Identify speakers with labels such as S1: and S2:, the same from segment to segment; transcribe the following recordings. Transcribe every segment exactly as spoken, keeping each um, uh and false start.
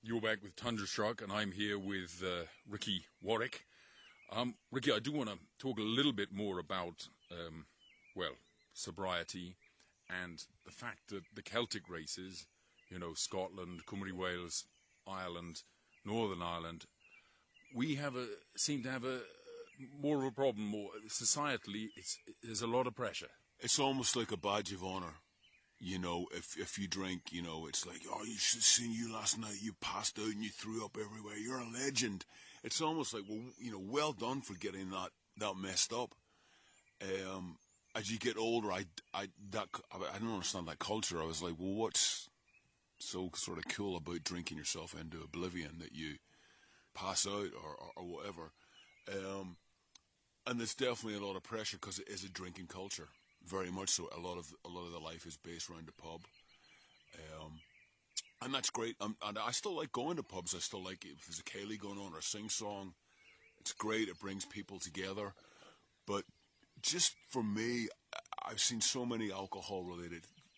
S1: You're back with Thunderstruck, and I'm here with uh, Ricky Warwick. Um, Ricky, I do want to talk a little bit more about, um, well, sobriety and the fact that the Celtic races, you know, Scotland, Cymru, Wales, Ireland, Northern Ireland, we have a seem to have a more of a problem. More societally, it's, there's a lot of pressure.
S2: It's almost like a badge of honor. You know, if if you drink, you know, it's like, oh, you should have seen you last night. You passed out and you threw up everywhere. You're a legend. It's almost like, well, you know, well done for getting that, that messed up. Um, as you get older, I, I, that, I don't understand that culture. I was like, well, what's so sort of cool about drinking yourself into oblivion that you pass out or, or, or whatever? Um, and there's definitely a lot of pressure because it is a drinking culture. Very much so. A lot of a lot of the life is based around the pub, um, and that's great. Um, and I still like going to pubs. I still like it. If there's a ceilidh going on or a sing song, it's great. It brings people together. But just for me, I've seen so many alcohol related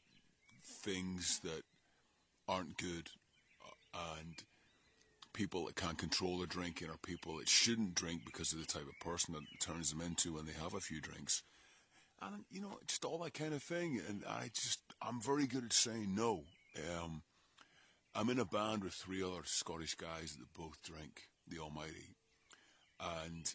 S2: things that aren't good, uh, and people that can't control their drinking, or people that shouldn't drink because of the type of person that it turns them into when they have a few drinks. And, you know, just all that kind of thing. And I just, I'm very good at saying no. Um, I'm in a band with three other Scottish guys that both drink the Almighty. And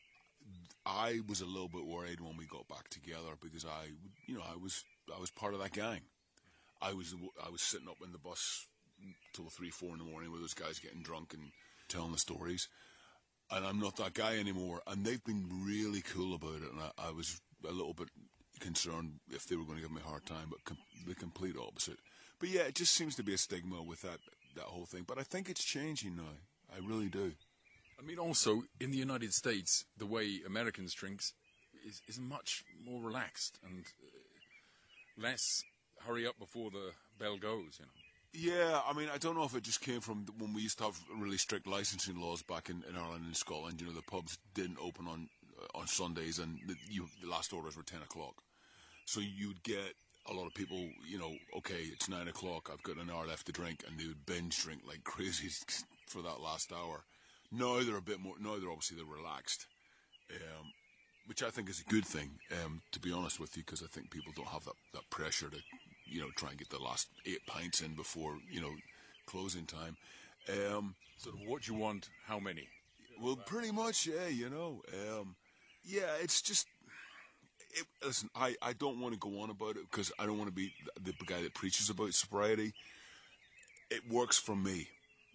S2: I was a little bit worried when we got back together because I, you know, I was, I was part of that gang. I was, I was sitting up in the bus till three, four in the morning with those guys getting drunk and telling the stories. And I'm not that guy anymore. And they've been really cool about it. And I, I was a little bit concerned if they were going to give me a hard time, but com- the complete opposite. But yeah, it just seems to be a stigma with that, that whole thing. But I think it's changing now. I really do.
S1: I mean, also, in the United States, the way Americans drink is, is much more relaxed and uh, less hurry up before the bell goes, you know.
S2: Yeah, I mean, I don't know if it just came from when we used to have really strict licensing laws back in, in Ireland and Scotland. You know, the pubs didn't open on uh, on Sundays, and the, you, the last orders were ten o'clock. So you'd get a lot of people, you know, okay, it's nine o'clock, I've got an hour left to drink, and they would binge drink like crazy for that last hour. Now they're a bit more, now they're obviously they're relaxed, um, which I think is a good thing, um, to be honest with you, because I think people don't have that, that pressure to, you know, try and get the last eight pints in before, you know, closing time. Um,
S1: sort of what you want, how many?
S2: Well, pretty much, yeah, you know. Um, yeah, it's just, it, listen, I, I don't want to go on about it because I don't want to be the, the guy that preaches about sobriety. It works for me.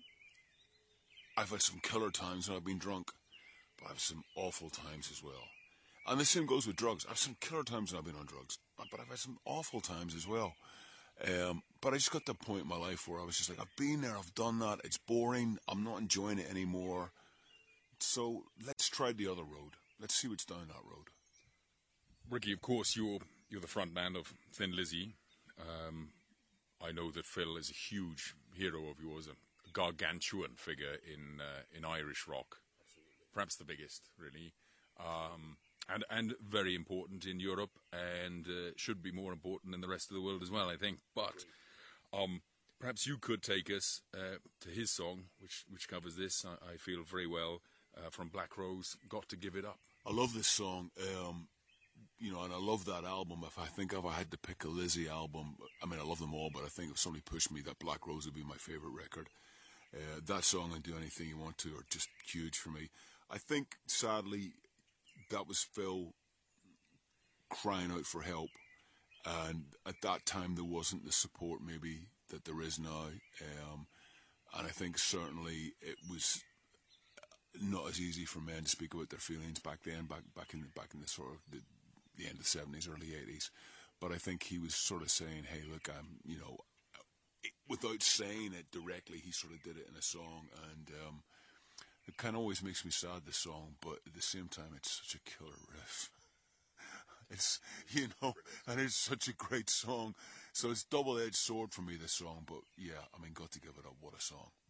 S2: I've had some killer times when I've been drunk, but I've some awful times as well. And the same goes with drugs. I've some killer times when I've been on drugs, but I've had some awful times as well. Um, but I just got to the point in my life where I was just like, I've been there, I've done that, it's boring, I'm not enjoying it anymore. So let's try the other road. Let's see what's down that road.
S1: Ricky, of course, you're you're the front man of Thin Lizzy. Um, I know that Phil is a huge hero of yours, a gargantuan figure in uh, in Irish rock. Absolutely. Perhaps the biggest, really. Um, and and very important in Europe, and uh, should be more important in the rest of the world as well, I think. But um, perhaps you could take us uh, to his song, which which covers this, I, I feel very well, uh, from Black Rose, Got to Give It Up.
S2: I love this song, um, you know, and I love that album. If I think if I had to pick a Lizzy album, I mean, I love them all, but I think if somebody pushed me, that Black Rose would be my favourite record. Uh, that song and Do Anything You Want To are just huge for me. I think, sadly, that was Phil crying out for help, and at that time there wasn't the support maybe that there is now, um, and I think certainly it was not as easy for men to speak about their feelings back then, back back in the, back in the sort of the, the end of the seventies, early eighties. But I think he was sort of saying, "Hey, look, I'm, you know," without saying it directly, he sort of did it in a song, and um, it kind of always makes me sad, this song, but at the same time, it's such a killer riff. It's, you know, and it's such a great song. So it's double-edged sword for me, this song. But yeah, I mean, Got to Give It Up, what a song.